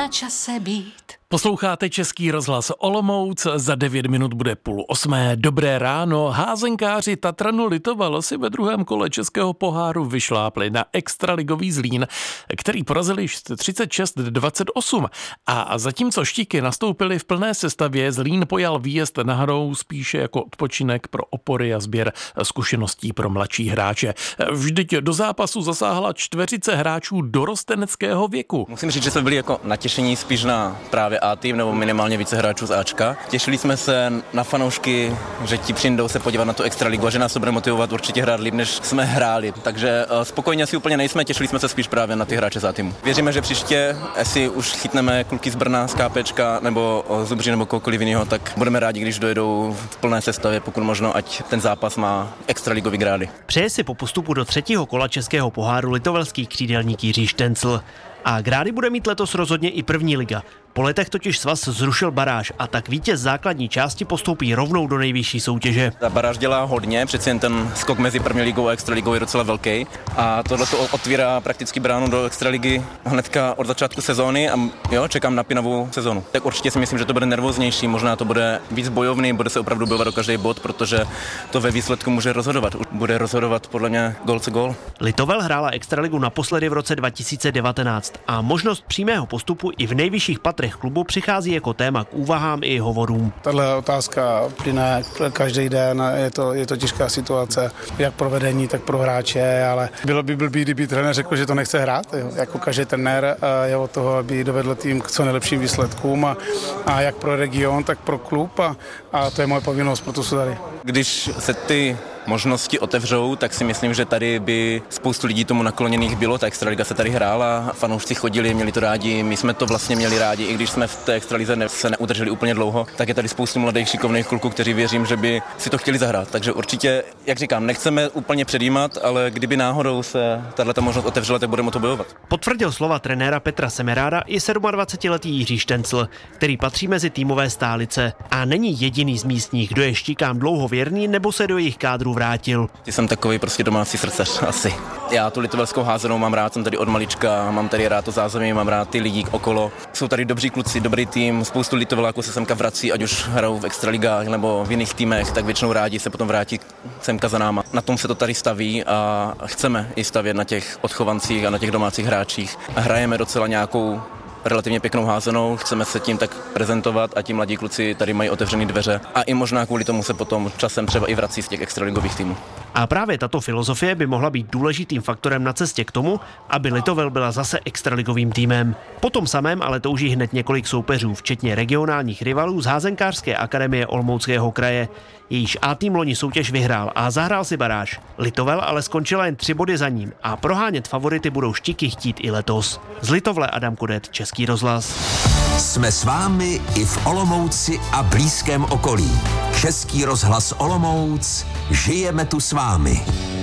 na čase být. Posloucháte Český rozhlas Olomouc, za 9 minut bude 7:30. Dobré ráno, házenkáři Tatranu Litovel si ve druhém kole českého poháru vyšlápli na extraligový Zlín, který porazili 36-28. A zatímco Štíky nastoupili v plné sestavě, Zlín pojal výjezd na Hrou spíše jako odpočinek pro opory a sběr zkušeností pro mladší hráče. Vždyť do zápasu zasáhla čtveřice hráčů dorosteneckého věku. Musím říct, že jsme byli jako natěšení spíš na právě A tým nebo minimálně více hráčů z Ačka. Těšili jsme se na fanoušky, že ti přijdou se podívat na tu extraligu a že nás to bude motivovat určitě hrát líp, než jsme hráli. Takže spokojně asi úplně nejsme, těšili jsme se spíš právě na ty hráče z A týmu. Věříme, že příště, jestli už chytneme kluky z Brna, z KPčka nebo Zubří nebo kohokoliv jiného, tak budeme rádi, když dojedou v plné sestavě, pokud možno, ať ten zápas má extraligový grády. Přeje si po postupu do třetího kola českého poháru litovelský křídelník Jiří Štencl. A grády bude mít letos rozhodně i první liga. Po letech totiž svaz zrušil baráž a tak vítěz základní části postoupí rovnou do nejvyšší soutěže. Ta baráž dělá hodně, přeci jen ten skok mezi první ligou a extraligou je docela velký a tohle to otvírá prakticky bránu do extraligy hnedka od začátku sezóny a jo, čekám napínavou sezónu. Tak určitě si myslím, že to bude nervóznější, možná to bude víc bojovný, bude se opravdu bojovat o každý bod, protože to ve výsledku může rozhodovat. Bude rozhodovat podle mě gól co gól. Litovel hrála extraligu naposledy v roce 2019 a možnost přímého postupu i v nejvyšších patrech klubu přichází jako téma k úvahám i hovorům. Tahle otázka plyne každý den, je to těžká situace, jak pro vedení, tak pro hráče, ale bylo by blbý, kdyby trenér řekl, že to nechce hrát. Jo. Jako každý trenér je od toho, aby dovedl tým k co nejlepším výsledkům a jak pro region, tak pro klub a to je moje povinnost, proto jsou tady. Když se ty možnosti otevřou, tak si myslím, že tady by spoustu lidí tomu nakloněných bylo. Ta extraliga se tady hrála, fanoušci chodili, měli to rádi, my jsme to vlastně měli rádi, i když jsme v té extralize se neudrželi úplně dlouho, tak je tady spoustu mladých šikovných kluků, kteří věřím, že by si to chtěli zahrát. Takže určitě, jak říkám, nechceme úplně předjímat, ale kdyby náhodou se tato možnost otevřela, tak budeme to bojovat. Potvrdil slova trenéra Petra Semeráda i 27letý Jiří Štencl, který patří mezi týmové stálice a není jediný z místních, kdo je Štíkám dlouho věrný nebo se do jejich kádru vrátil. Jsem takový prostě domácí srdcař asi. Já tu litovelskou házenou mám rád, jsem tady od malička, mám tady rád to zázemí, mám rád ty lidi okolo. Jsou tady dobří kluci, dobrý tým, spoustu litoveláků se semka vrací, ať už hrajou v extraligách nebo v jiných týmech, tak většinou rádi se potom vrátí semka za náma. Na tom se to tady staví a chceme i stavět na těch odchovancích a na těch domácích hráčích. Hrajeme docela nějakou relativně pěknou házenou, chceme se tím tak prezentovat a ti mladí kluci tady mají otevřené dveře a i možná kvůli tomu se potom časem třeba i vrací z těch extraligových týmů. A právě tato filozofie by mohla být důležitým faktorem na cestě k tomu, aby Litovel byla zase extraligovým týmem. Po tom samém ale touží hned několik soupeřů, včetně regionálních rivalů z házenkářské akademie Olomouckého kraje. Jejíž A tým loni soutěž vyhrál a zahrál si baráž. Litovel ale skončila jen 3 body za ním a prohánět favority budou Štíky chtít i letos. Z Litovle Adam Kodet, Český rozhlas. Jsme s vámi i v Olomouci a blízkém okolí. Český rozhlas Olomouc, žijeme tu s vámi.